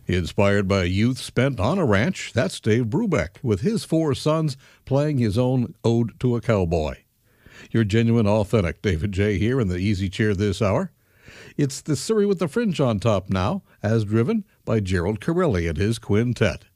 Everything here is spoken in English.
Inspired by youth spent on a ranch, that's Dave Brubeck, with his four sons playing his own Ode to a Cowboy. Your genuine, authentic David J. here in the easy chair this hour. It's the Surrey with the Fringe on top now, as driven by Gerald Corelli and his quintet.